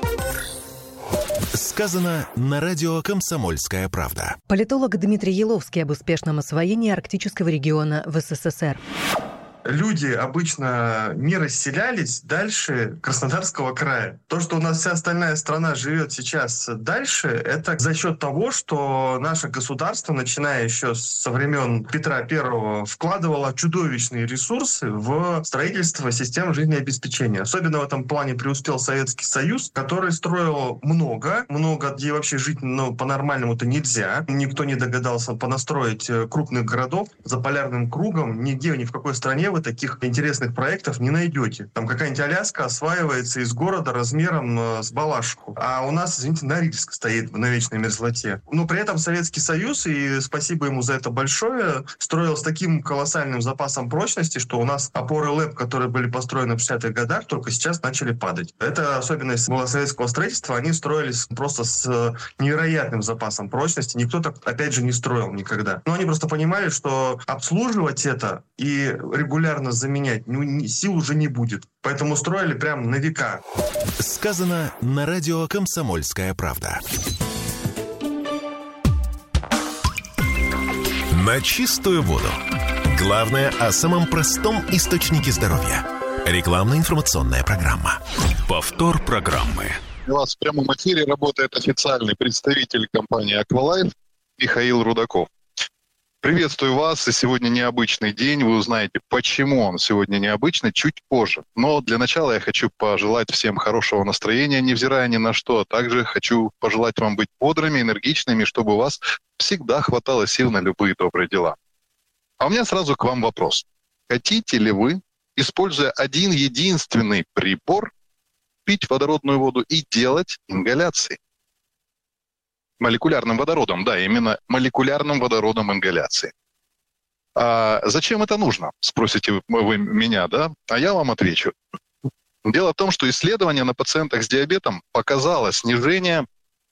Сказано на радио «Комсомольская правда». Политолог Дмитрий Еловский об успешном освоении арктического региона в СССР. Люди обычно не расселялись дальше Краснодарского края. То, что у нас вся остальная страна живет сейчас дальше, это за счет того, что наше государство, начиная еще со времен Петра I, вкладывало чудовищные ресурсы в строительство систем жизнеобеспечения. Особенно в этом плане преуспел Советский Союз, который строил много, где вообще жить по-нормальному-то нельзя. Никто не догадался понастроить крупных городов. За полярным кругом нигде, ни в какой стране вы таких интересных проектов не найдете. Там какая-нибудь Аляска осваивается из города размером с Балашиху. А у нас, извините, Норильск стоит на вечной мерзлоте. Но при этом Советский Союз, и спасибо ему за это большое, строил с таким колоссальным запасом прочности, что у нас опоры ЛЭП, которые были построены в 60-х годах, только сейчас начали падать. Это особенность была советского строительства. Они строились просто с невероятным запасом прочности. Никто так, опять же, не строил никогда. Но они просто понимали, что обслуживать это и регулярно заменять сил уже не будет. Поэтому строили прям на века. Сказано на радио «Комсомольская правда». На чистую воду. Главное о самом простом источнике здоровья. Рекламно-информационная программа. Повтор программы. У вас в прямом эфире работает официальный представитель компании «Аквалайф» Михаил Рудаков. Приветствую вас, и сегодня необычный день. Вы узнаете, почему он сегодня необычный, чуть позже. Но для начала я хочу пожелать всем хорошего настроения, невзирая ни на что. Также хочу пожелать вам быть бодрыми, энергичными, чтобы у вас всегда хватало сил на любые добрые дела. А у меня сразу к вам вопрос. Хотите ли вы, используя один единственный прибор, пить водородную воду и делать ингаляции? Молекулярным водородом, да, именно молекулярным водородом ингаляции. А зачем это нужно, спросите вы меня, да? А я вам отвечу. Дело в том, что исследование на пациентах с диабетом показало снижение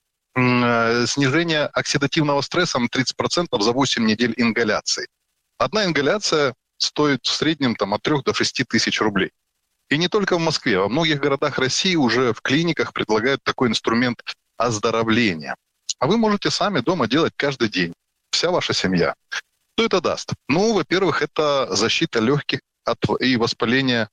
оксидативного стресса на 30% за 8 недель ингаляции. Одна ингаляция стоит в среднем от 3 до 6 тысяч рублей. И не только в Москве, во многих городах России уже в клиниках предлагают такой инструмент оздоровления. А вы можете сами дома делать каждый день. Вся ваша семья. Что это даст? Ну, во-первых, это защита легких от воспаления,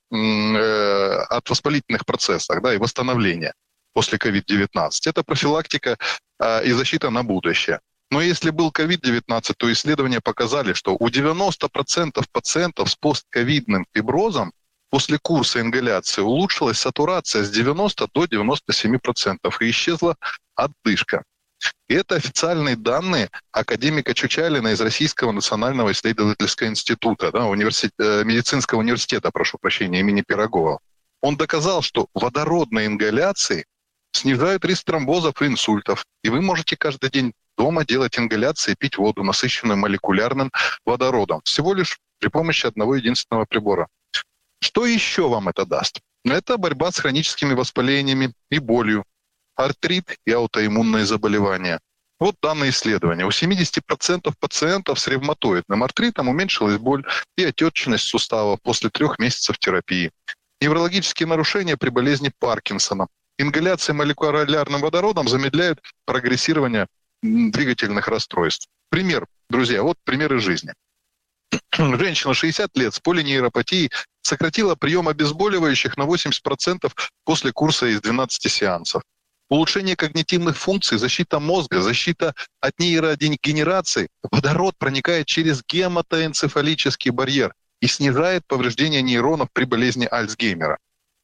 от воспалительных процессов, да, и восстановления после COVID-19. Это профилактика и защита на будущее. Но если был COVID-19, то исследования показали, что у 90% пациентов с постковидным фиброзом после курса ингаляции улучшилась сатурация с 90 до 97% и исчезла отдышка. И это официальные данные академика Чучалина из Российского национального исследовательского института, да, медицинского университета, прошу прощения, имени Пирогова. Он доказал, что водородные ингаляции снижают риск тромбозов и инсультов. И вы можете каждый день дома делать ингаляции и пить воду, насыщенную молекулярным водородом. Всего лишь при помощи одного единственного прибора. Что еще вам это даст? Это борьба с хроническими воспалениями и болью, артрит и аутоиммунные заболевания. Вот данные исследования. У 70% пациентов с ревматоидным артритом уменьшилась боль и отечность суставов после 3 месяцев терапии. Неврологические нарушения при болезни Паркинсона. Ингаляция молекулярным водородом замедляет прогрессирование двигательных расстройств. Пример, друзья, вот пример из жизни. Женщина 60 лет с полинейропатией сократила прием обезболивающих на 80% после курса из 12 сеансов. Улучшение когнитивных функций, защита мозга, защита от нейродегенерации. Водород проникает через гематоэнцефалический барьер и снижает повреждение нейронов при болезни Альцгеймера.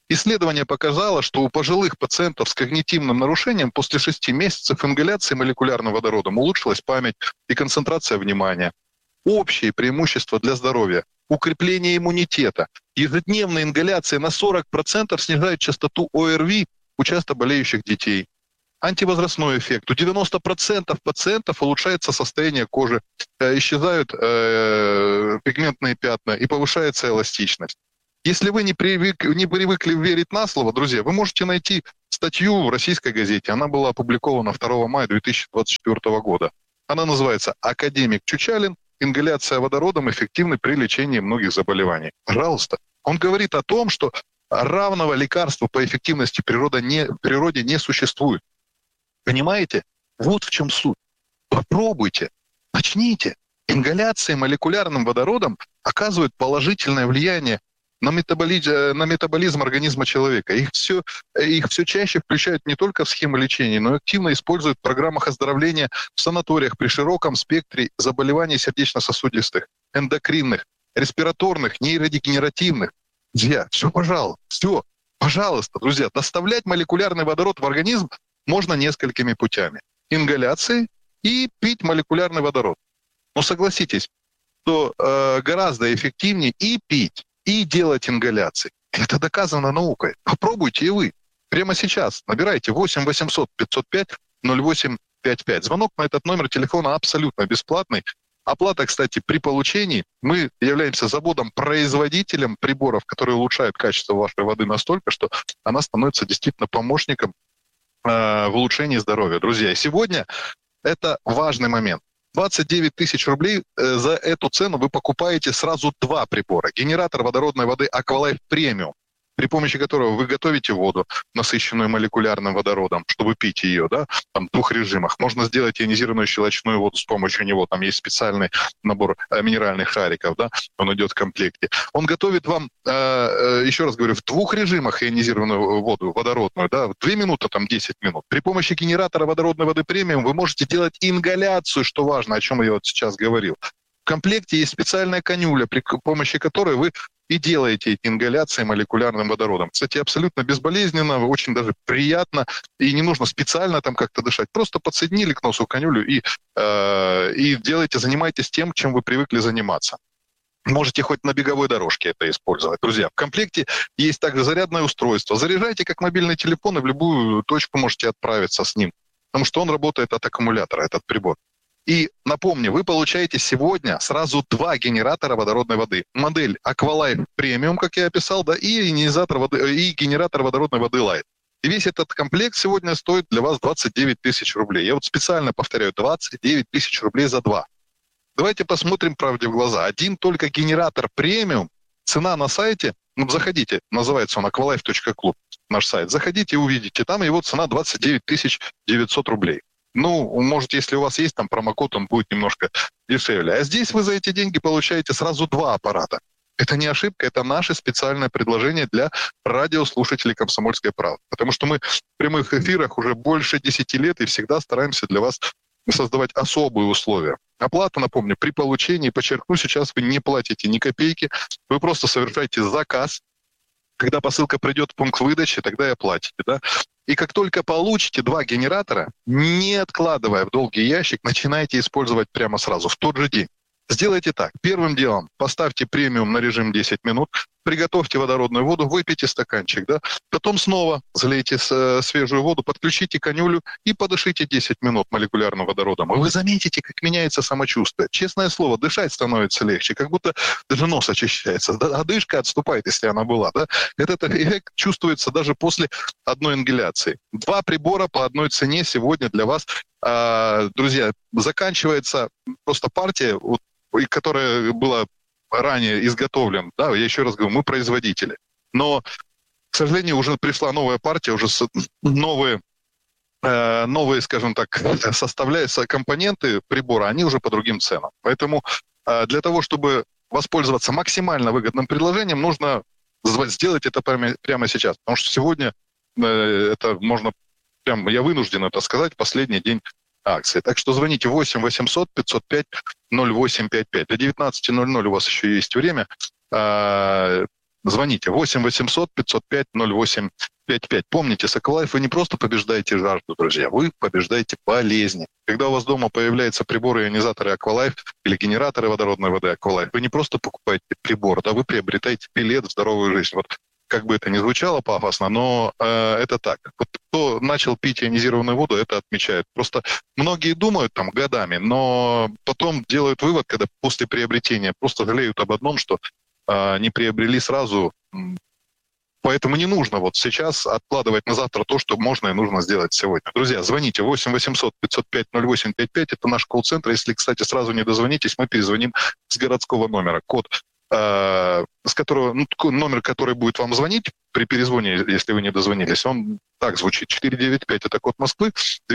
Исследование показало, что у пожилых пациентов с когнитивным нарушением после 6 месяцев ингаляции молекулярным водородом улучшилась память и концентрация внимания. Общие преимущества для здоровья: укрепление иммунитета. Ежедневная ингаляция на 40% снижает частоту ОРВИ у часто болеющих детей. Антивозрастной эффект. У 90% пациентов улучшается состояние кожи, исчезают пигментные пятна и повышается эластичность. Если вы не привыкли верить на слово, друзья, вы можете найти статью в российской газете. Она была опубликована 2 мая 2024 года. Она называется «Академик Чучалин. Ингаляция водородом эффективна при лечении многих заболеваний». Пожалуйста. Он говорит о том, что равного лекарства по эффективности в природе не существует. Понимаете? Вот в чем суть. Попробуйте, начните. Ингаляция молекулярным водородом оказывает положительное влияние на метаболизм организма человека. Их все чаще включают не только в схемы лечения, но и активно используют в программах оздоровления в санаториях при широком спектре заболеваний сердечно-сосудистых, эндокринных, респираторных, нейродегенеративных. Друзья, все, пожалуйста, друзья, доставлять молекулярный водород в организм можно несколькими путями. Ингаляцией и пить молекулярный водород. Но согласитесь, что гораздо эффективнее и пить, и делать ингаляции. Это доказано наукой. Попробуйте и вы. Прямо сейчас набирайте 8 800 505 0855. Звонок на этот номер телефона абсолютно бесплатный. Оплата, кстати, при получении. Мы являемся заводом-производителем приборов, которые улучшают качество вашей воды настолько, что она становится действительно помощником в улучшении здоровья. Друзья, сегодня это важный момент. 29 тысяч рублей за эту цену вы покупаете сразу 2 прибора. Генератор водородной воды Aqualife Premium, при помощи которого вы готовите воду, насыщенную молекулярным водородом, чтобы пить ее, да, там, в 2 режимах. Можно сделать ионизированную щелочную воду с помощью него. Там есть специальный набор минеральных шариков, да, он идет в комплекте. Он готовит вам, еще раз говорю, в 2 режимах ионизированную воду, водородную, да, в 2 минуты, там, 10 минут. При помощи генератора водородной воды премиум вы можете делать ингаляцию, что важно, о чем я вот сейчас говорил. В комплекте есть специальная канюля, при помощи которой вы и делаете эти ингаляции молекулярным водородом. Кстати, абсолютно безболезненно, очень даже приятно, и не нужно специально там как-то дышать. Просто подсоединили к носу канюлю и делаете, занимайтесь тем, чем вы привыкли заниматься. Можете хоть на беговой дорожке это использовать. Друзья, в комплекте есть также зарядное устройство. Заряжайте как мобильный телефон и в любую точку можете отправиться с ним, потому что он работает от аккумулятора, этот прибор. И напомню, вы получаете сегодня сразу 2 генератора водородной воды. Модель Aqualife Premium, как я описал, да, и генератор водородной воды Light. И весь этот комплект сегодня стоит для вас 29 тысяч рублей. Я вот специально повторяю, 29 тысяч рублей за 2. Давайте посмотрим правде в глаза. Один только генератор премиум, цена на сайте, заходите, называется он aqualife.club, наш сайт, заходите и увидите, там его цена 29 900 рублей. Может, если у вас есть там промокод, он будет немножко дешевле. А здесь вы за эти деньги получаете сразу 2 аппарата. Это не ошибка, это наше специальное предложение для радиослушателей «Комсомольской правды». Потому что мы в прямых эфирах уже больше 10 лет и всегда стараемся для вас создавать особые условия. Оплата, напомню, при получении, подчеркну, сейчас вы не платите ни копейки, вы просто совершаете заказ. Когда посылка придет в пункт выдачи, тогда и оплатите, да? И как только получите 2 генератора, не откладывая в долгий ящик, начинайте использовать прямо сразу, в тот же день. Сделайте так. Первым делом поставьте премиум на режим 10 минут, приготовьте водородную воду, выпейте стаканчик, да? Потом снова залейте свежую воду, подключите канюлю и подышите 10 минут молекулярным водородом. И вы заметите, как меняется самочувствие. Честное слово, дышать становится легче, как будто даже нос очищается. Одышка отступает, если она была, да? Этот эффект чувствуется даже после одной ингаляции. 2 прибора по одной цене сегодня для вас. Друзья, заканчивается просто партия, которая была ранее изготовлен, да, я еще раз говорю, мы производители. Но, к сожалению, уже пришла новая партия, уже новые, скажем так, составляются компоненты прибора, они уже по другим ценам. Поэтому для того, чтобы воспользоваться максимально выгодным предложением, нужно сделать это прямо сейчас. Потому что сегодня это можно, я вынужден это сказать, последний день акции. Так что звоните 8 800 505 0855. До 19:00 у вас еще есть время. Звоните 8 800 505 0855. Помните, с Аквалайф вы не просто побеждаете жажду, друзья, вы побеждаете болезни. Когда у вас дома появляются приборы ионизаторы Аквалайф или генераторы водородной воды Аквалайф, вы не просто покупаете прибор, да, вы приобретаете билет в здоровую жизнь. Вот как бы это ни звучало пафосно, но это так. Вот кто начал пить ионизированную воду, это отмечает. Просто многие думают там годами, но потом делают вывод, когда после приобретения просто жалеют об одном, что не приобрели сразу. Поэтому не нужно вот сейчас откладывать на завтра то, что можно и нужно сделать сегодня. Друзья, звоните 8 800 505 0855. Это наш колл-центр. Если, кстати, сразу не дозвонитесь, мы перезвоним с городского номера. Код, с которого, номер, который будет вам звонить при перезвоне, если вы не дозвонились, он так звучит. 495 – это код Москвы,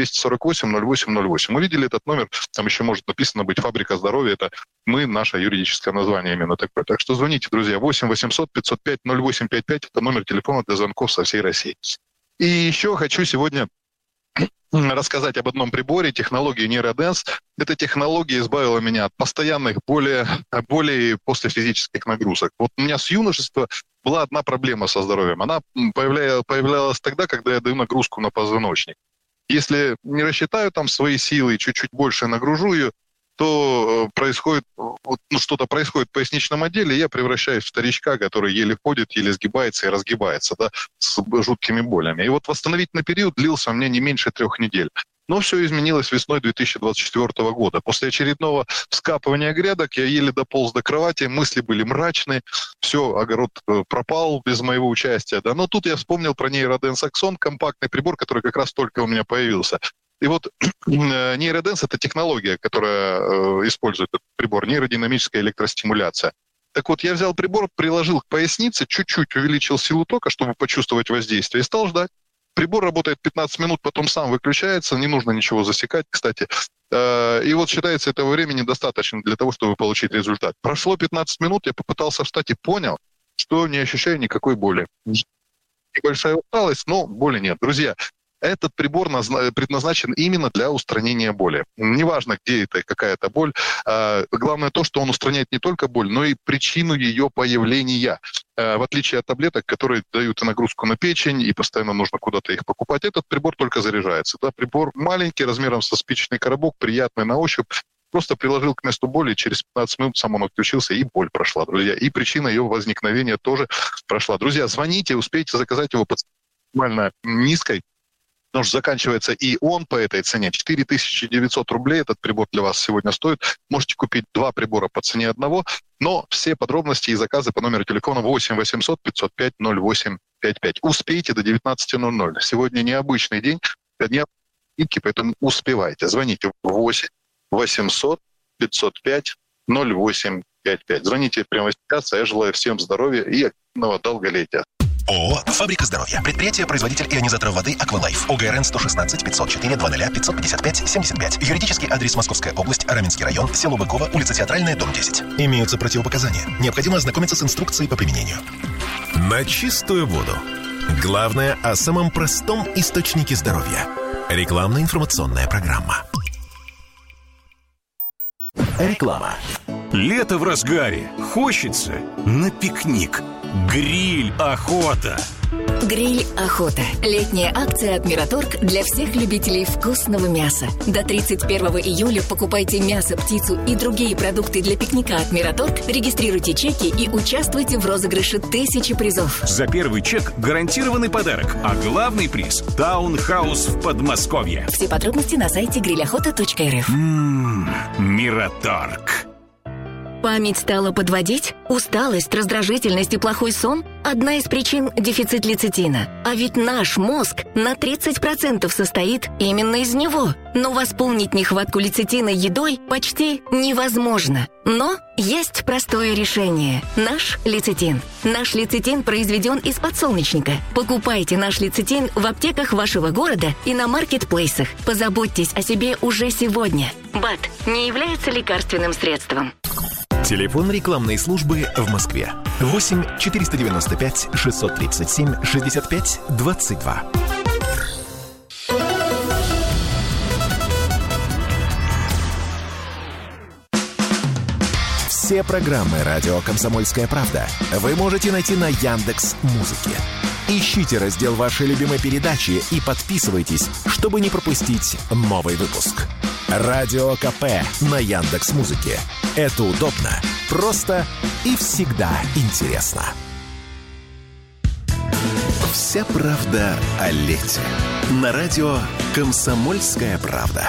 248-08-08. Увидели этот номер, там еще может написано быть «Фабрика здоровья». Это мы, наше юридическое название именно такое. Так что звоните, друзья, 8 800 505 0855. Это номер телефона для звонков со всей России. И еще хочу сегодня рассказать об одном приборе, технологии NeuroDance. Эта технология избавила меня от постоянных болей после физических нагрузок. Вот у меня с юношества была одна проблема со здоровьем. Она появлялась тогда, когда я даю нагрузку на позвоночник. Если не рассчитаю там свои силы и чуть-чуть больше нагружу ее, то что-то происходит в поясничном отделе, и я превращаюсь в старичка, который еле ходит, еле сгибается и разгибается, да, с жуткими болями. И вот восстановительный период длился у меня не меньше 3 недель. Но все изменилось весной 2024 года. После очередного вскапывания грядок я еле дополз до кровати, мысли были мрачные, все, огород пропал без моего участия. Да. Но тут я вспомнил про NeuroDance Axon, компактный прибор, который как раз только у меня появился. И вот NeuroDance – это технология, которая использует этот прибор, нейродинамическая электростимуляция. Так вот, я взял прибор, приложил к пояснице, чуть-чуть увеличил силу тока, чтобы почувствовать воздействие, и стал ждать. Прибор работает 15 минут, потом сам выключается, не нужно ничего засекать, кстати. И вот считается, этого времени достаточно для того, чтобы получить результат. Прошло 15 минут, я попытался встать и понял, что не ощущаю никакой боли. Небольшая усталость, но боли нет. Друзья, этот прибор предназначен именно для устранения боли. Неважно, где это, какая-то боль. Главное то, что он устраняет не только боль, но и причину ее появления. В отличие от таблеток, которые дают нагрузку на печень, и постоянно нужно куда-то их покупать, этот прибор только заряжается. Да? Прибор маленький, размером со спичечный коробок, приятный на ощупь. Просто приложил к месту боли, через 15 минут сам он отключился, и боль прошла, друзья. И причина ее возникновения тоже прошла. Друзья, звоните, успейте заказать его по максимально низкой, потому что заканчивается и он по этой цене. 4900 рублей этот прибор для вас сегодня стоит. Можете купить 2 прибора по цене одного, но все подробности и заказы по номеру телефона 8 800 505 0855. Успейте до 19:00. Сегодня необычный день, дня скидки, поэтому успевайте. Звоните 8 800 505 0855. Звоните прямо сейчас, я желаю всем здоровья и активного долголетия. ООО «Фабрика здоровья». Предприятие производитель ионизаторов воды «Аквалайф». ОГРН 116 504 00 555 75. Юридический адрес: Московская область, Раменский район, село Быково, улица Театральная, дом 10. Имеются противопоказания. Необходимо ознакомиться с инструкцией по применению. На чистую воду. Главное о самом простом источнике здоровья. Рекламно-информационная программа. Реклама. Лето в разгаре. Хочется на пикник. Гриль охота. Гриль охота. Летняя акция от Мираторг для всех любителей вкусного мяса. До 31 июля покупайте мясо, птицу и другие продукты для пикника от Мираторг, регистрируйте чеки и участвуйте в розыгрыше 1000 призов. За первый чек гарантированный подарок, а главный приз – таунхаус в Подмосковье. Все подробности на сайте grillохота.рф. Мираторг. Память стала подводить? Усталость, раздражительность и плохой сон? Одна из причин – дефицит лецитина. А ведь наш мозг на 30% состоит именно из него. Но восполнить нехватку лецитина едой почти невозможно. Но есть простое решение – наш лецитин. Наш лецитин произведен из подсолнечника. Покупайте наш лецитин в аптеках вашего города и на маркетплейсах. Позаботьтесь о себе уже сегодня. БАД не является лекарственным средством. Телефон рекламной службы в Москве. 8 495 637 65 22. Все программы «Радио Комсомольская правда» вы можете найти на Яндекс.Музыке. Ищите раздел вашей любимой передачи и подписывайтесь, чтобы не пропустить новый выпуск. Радио КП на Яндекс.Музыке. Это удобно, просто и всегда интересно. Вся правда о лете. На радио «Комсомольская правда».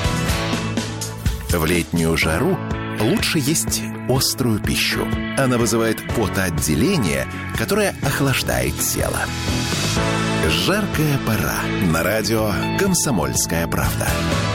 В летнюю жару лучше есть острую пищу. Она вызывает потоотделение, которое охлаждает тело. Жаркая пора. На радио «Комсомольская правда».